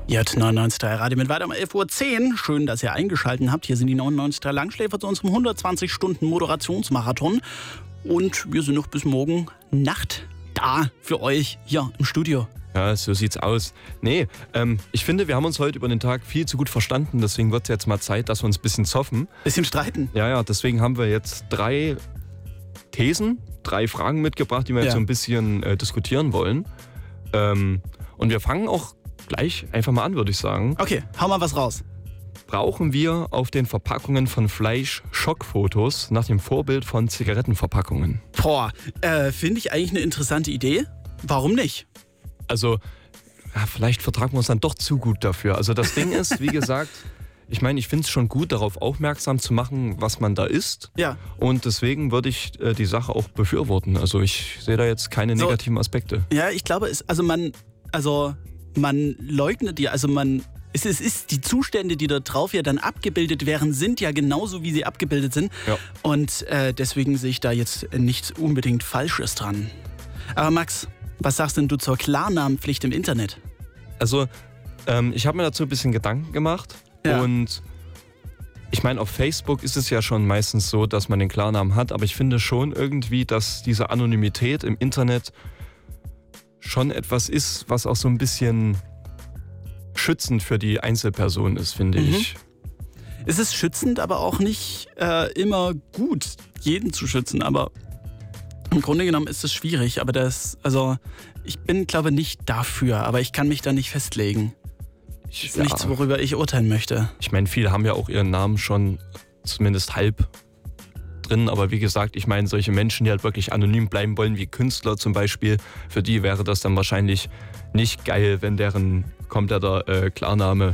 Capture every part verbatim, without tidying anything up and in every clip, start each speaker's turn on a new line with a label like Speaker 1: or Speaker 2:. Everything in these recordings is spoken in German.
Speaker 1: Jetzt neunundneunzig Komma drei Radio mit weiter um elf Uhr zehn. Schön, dass ihr eingeschaltet habt. Hier sind die neunundneunzig Komma drei Langschläfer zu unserem hundertzwanzig Stunden Moderationsmarathon. Und wir sind noch bis morgen Nacht da für euch hier im Studio.
Speaker 2: Ja, so sieht's aus. Nee, ähm, ich finde, wir haben uns heute über den Tag viel zu gut verstanden. Deswegen wird es jetzt mal Zeit, dass wir uns ein bisschen zoffen.
Speaker 1: Bisschen streiten.
Speaker 2: Ja, ja, deswegen haben wir jetzt drei Thesen, drei Fragen mitgebracht, die wir
Speaker 1: Ja.
Speaker 2: jetzt so ein bisschen äh, diskutieren wollen. Ähm, und wir fangen auch gleich einfach mal an, würde ich sagen.
Speaker 1: Okay, hau mal was raus.
Speaker 2: Brauchen wir auf den Verpackungen von Fleisch Schockfotos nach dem Vorbild von Zigarettenverpackungen?
Speaker 1: Boah, äh, finde ich eigentlich eine interessante Idee. Warum nicht?
Speaker 2: Also, ja, vielleicht vertragen wir uns dann doch zu gut dafür. Also das Ding ist, wie gesagt, ich meine, ich finde es schon gut, darauf aufmerksam zu machen, was man da isst.
Speaker 1: Ja.
Speaker 2: Und deswegen würde ich äh, die Sache auch befürworten. Also ich sehe da jetzt keine
Speaker 1: So.
Speaker 2: negativen Aspekte.
Speaker 1: Ja, ich glaube, es, also man, also man leugnet ja, also man, es, es ist die Zustände, die dort drauf ja dann abgebildet wären, sind ja genauso, wie sie abgebildet sind.
Speaker 2: Ja.
Speaker 1: Und äh, deswegen sehe ich da jetzt nichts unbedingt Falsches dran. Aber Max, was sagst denn du zur Klarnamenpflicht im Internet?
Speaker 2: Also ähm, ich habe mir dazu ein bisschen Gedanken gemacht.
Speaker 1: Ja.
Speaker 2: Und ich meine, auf Facebook ist es ja schon meistens so, dass man den Klarnamen hat. Aber ich finde schon irgendwie, dass diese Anonymität im Internet schon etwas ist, was auch so ein bisschen schützend für die Einzelperson ist, finde
Speaker 1: Mhm.
Speaker 2: ich.
Speaker 1: Es ist schützend, aber auch nicht äh, immer gut, jeden zu schützen. Aber im Grunde genommen ist es schwierig. Aber das, also ich bin, glaube nicht dafür, aber ich kann mich da nicht festlegen.
Speaker 2: Ich,
Speaker 1: Das ist nichts, worüber ich urteilen möchte.
Speaker 2: Ich meine, viele haben ja auch ihren Namen schon zumindest halb drin. Aber wie gesagt, ich meine, solche Menschen, die halt wirklich anonym bleiben wollen, wie Künstler zum Beispiel, für die wäre das dann wahrscheinlich nicht geil, wenn deren kompletter äh, Klarname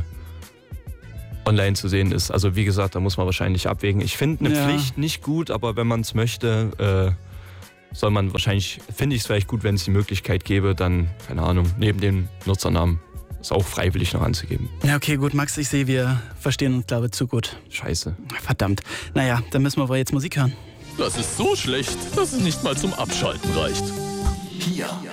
Speaker 2: online zu sehen ist. Also wie gesagt, da muss man wahrscheinlich abwägen. Ich finde eine
Speaker 1: Ja.
Speaker 2: Pflicht nicht gut, aber wenn man es möchte, äh, soll man wahrscheinlich, finde ich es vielleicht gut, wenn es die Möglichkeit gäbe, dann, keine Ahnung, neben dem Nutzernamen es auch freiwillig noch anzugeben.
Speaker 1: Ja, okay, gut, Max, ich sehe, wir verstehen uns, glaube ich, zu gut.
Speaker 2: Scheiße.
Speaker 1: Verdammt. Naja, dann müssen wir aber jetzt Musik hören.
Speaker 3: Das ist so schlecht, dass es nicht mal zum Abschalten reicht.
Speaker 4: Hier